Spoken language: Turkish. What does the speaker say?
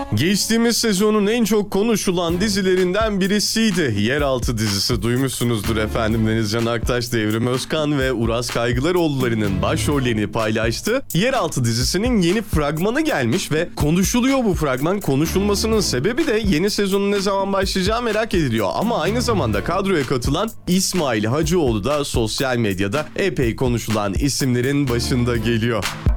Geçtiğimiz sezonun en çok konuşulan dizilerinden birisiydi. Yeraltı dizisi, duymuşsunuzdur efendim. Denizcan Aktaş, Devrim Özkan ve Uras Kaygılaroğulları'nın başrollerini paylaştı. Yeraltı dizisinin yeni fragmanı gelmiş ve konuşuluyor bu fragman. Konuşulmasının sebebi de yeni sezonun ne zaman başlayacağı merak ediliyor. Ama aynı zamanda kadroya katılan İsmail Hacıoğlu da sosyal medyada epey konuşulan isimlerin başında geliyor.